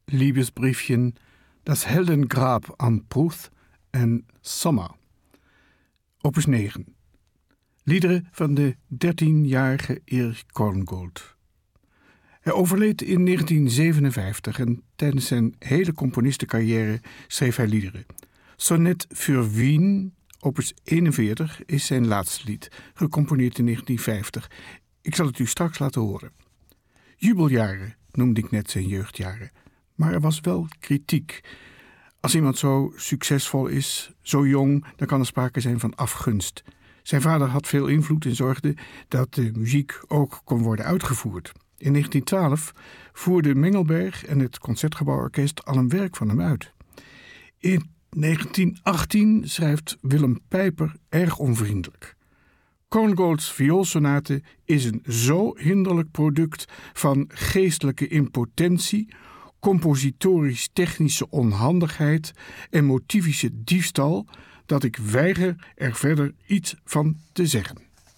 Liebesbriefchen, Das Heldengrab am Pruth en Sommer. Opus 9. Liederen van de 13-jarige Erich Korngold. Hij overleed in 1957 en tijdens zijn hele componistencarrière schreef hij liederen. Sonnet für Wien, opus 41, is zijn laatste lied, gecomponeerd in 1950. Ik zal het u straks laten horen. Jubeljaren noemde ik net zijn jeugdjaren. Maar er was wel kritiek. Als iemand zo succesvol is, zo jong, dan kan er sprake zijn van afgunst. Zijn vader had veel invloed en zorgde dat de muziek ook kon worden uitgevoerd. In 1912 voerden Mengelberg en het Concertgebouworkest al een werk van hem uit. In 1918 schrijft Willem Pijper erg onvriendelijk. Korngolds vioolsonate is een zo hinderlijk product van geestelijke impotentie, compositorisch-technische onhandigheid en motivische diefstal dat ik weiger er verder iets van te zeggen.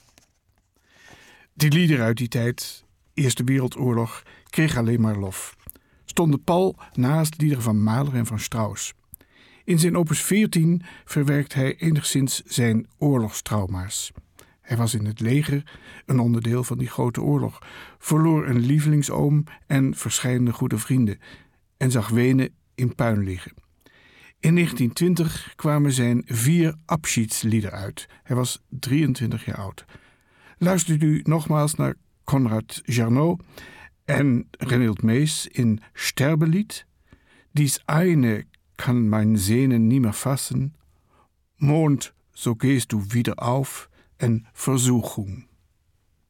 Die liederen uit die tijd, Eerste Wereldoorlog, kreeg alleen maar lof. Stonden pal naast liederen van Mahler en van Strauss. In zijn opus 14 verwerkt hij enigszins zijn oorlogstrauma's. Hij was in het leger, een onderdeel van die grote oorlog, verloor een lievelingsoom en verscheidene goede vrienden en zag Wenen in puin liggen. In 1920 kwamen zijn 4 abschiedslieder uit. Hij was 23 jaar oud. Luistert u nogmaals naar Konrad Jarnot en Renild Mees in Sterbelied. Dies eine kann mein Sehnen nimmer fassen. Mond, so gehst du wieder auf en Versuchung.